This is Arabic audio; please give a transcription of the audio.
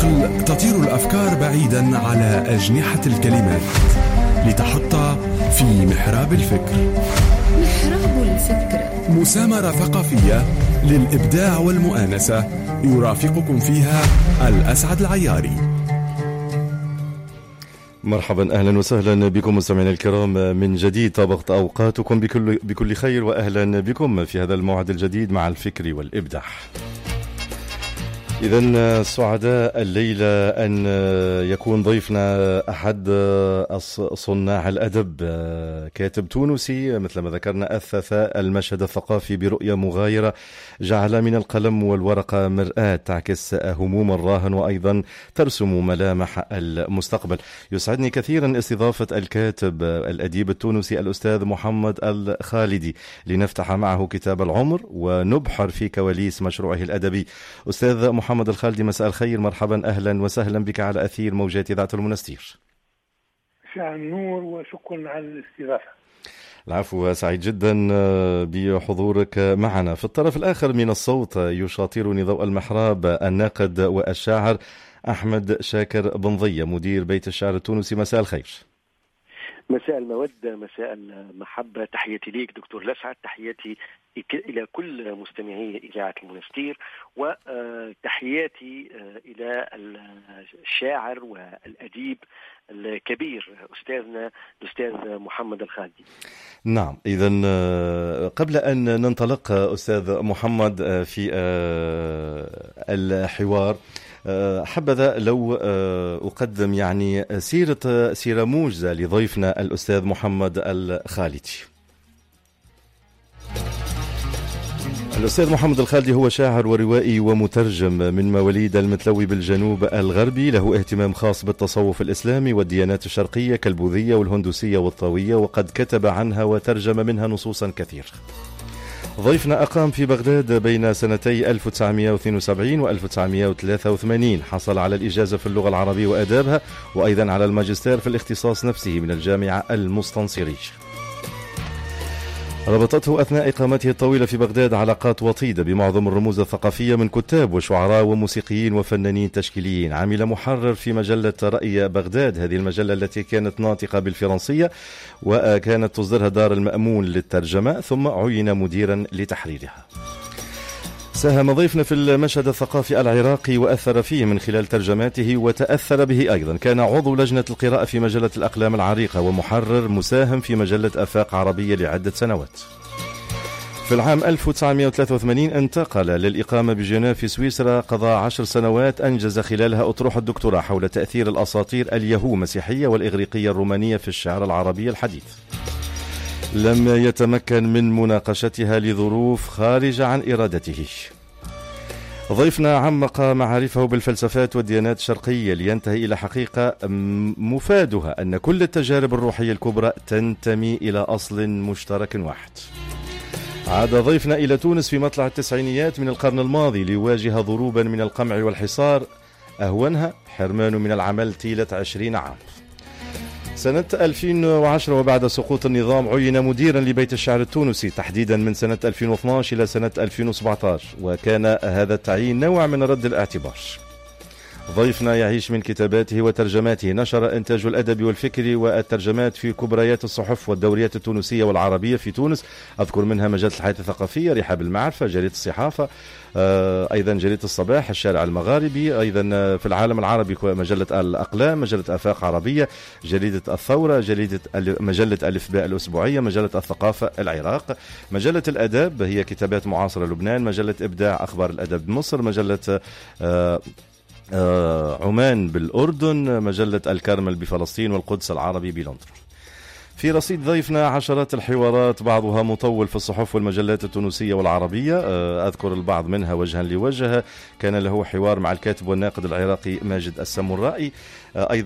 العقل تطير الأفكار بعيدا على أجنحة الكلمات لتحط في محراب الفكر. محراب الفكر، مسامرة ثقافية للإبداع والمؤانسة، يرافقكم فيها الأسعد العياري. مرحبا، أهلا وسهلا بكم مستمعينا الكرام من جديد. طابقت أوقاتكم بكل خير، وأهلا بكم في هذا الموعد الجديد مع الفكر والإبداع. إذن سعداء الليلة أن يكون ضيفنا أحد صناع الأدب، كاتب تونسي مثل ما ذكرنا أثث المشهد الثقافي برؤية مغايرة، جعل من القلم والورقة مرآة تعكس هموم الراهن وأيضا ترسم ملامح المستقبل. يسعدني كثيرا استضافة الكاتب الأديب التونسي الأستاذ محمد الخالدي لنفتح معه كتاب العمر ونبحر في كواليس مشروعه الأدبي. أستاذ محمد الخالدي، مساء الخير، مرحبا، أهلا وسهلا بك على أثير موجات إذاعة المنستير. مساء النور وشكرا على الاستضافة. العفو، سعيد جدا بحضورك معنا. في الطرف الآخر من الصوت يشاطرني ضوء المحراب الناقد والشاعر أحمد شاكر بن ضية، مدير بيت الشعر التونسي. مساء الخير. مساء المودة، مساء المحبة. تحياتي ليك دكتور لسعد، تحياتي إلى كل مستمعي إذاعة المنستير، وتحياتي إلى الشاعر والأديب الكبير أستاذنا الأستاذ محمد الخالدي. نعم، إذن قبل أن ننطلق أستاذ محمد في الحوار، حبذا لو أقدم يعني سيرة موجزة لضيفنا الأستاذ محمد الخالدي. الأستاذ محمد الخالدي هو شاعر وروائي ومترجم من مواليد المتلوي بالجنوب الغربي، له اهتمام خاص بالتصوف الإسلامي والديانات الشرقية كالبوذية والهندوسية والطاوية، وقد كتب عنها وترجم منها نصوصا كثير. ضيفنا أقام في بغداد بين سنتي 1972 و 1983، حصل على الإجازة في اللغة العربية وآدابها، وأيضا على الماجستير في الاختصاص نفسه من الجامعة المستنصري. ربطته أثناء إقامته الطويلة في بغداد علاقات وطيدة بمعظم الرموز الثقافية من كتاب وشعراء وموسيقيين وفنانين تشكيليين. عمل محرر في مجلة رأي بغداد، هذه المجلة التي كانت ناطقة بالفرنسية وكانت تصدرها دار المأمون للترجمة، ثم عين مديرا لتحريرها. ساهم ضيفنا في المشهد الثقافي العراقي وأثر فيه من خلال ترجماته وتأثر به أيضا. كان عضو لجنة القراءة في مجلة الأقلام العريقة ومحرر مساهم في مجلة آفاق عربية لعدة سنوات. في العام 1983 انتقل للإقامة بجنيف في سويسرا، قضى 10 سنوات أنجز خلالها أطروحة الدكتوراه حول تأثير الأساطير اليهو مسيحية والإغريقية الرومانية في الشعر العربي الحديث. لم يتمكن من مناقشتها لظروف خارجة عن إرادته. ضيفنا عمق معارفه بالفلسفات والديانات الشرقية لينتهي إلى حقيقة مفادها أن كل التجارب الروحية الكبرى تنتمي إلى أصل مشترك واحد. عاد ضيفنا إلى تونس في مطلع التسعينيات من القرن الماضي ليواجه ضروبا من القمع والحصار، أهونها حرمان من العمل طيلة 20 عام. سنة 2010 وبعد سقوط النظام عين مديرا لبيت الشعر التونسي، تحديدا من سنة 2012 إلى سنة 2017، وكان هذا التعيين نوع من رد الاعتبار. ضيفنا يعيش من كتاباته وترجماته، نشر إنتاج الأدب والفكر والترجمات في كبريات الصحف والدوريات التونسية والعربية في تونس، أذكر منها مجلة الحياة الثقافية، رحاب المعرفة، جريدة الصحافة، أيضا جريدة الصباح، الشارع المغاربي، أيضا في العالم العربي مجلة الأقلام، مجلة آفاق عربية، جريدة الثورة، مجلة ألف باء الأسبوعية، مجلة الثقافة العراق، مجلة الأدب هي كتابات معاصرة لبنان، مجلة إبداع أخبار الأدب بمصر، مجلة عمان بالأردن، مجلة الكرمل بفلسطين، والقدس العربي بلندن. في رصيد ضيفنا عشرات الحوارات بعضها مطول في الصحف والمجلات التونسية والعربية، أذكر البعض منها وجها لوجه. كان له حوار مع الكاتب والناقد العراقي ماجد السامورائي، أيضا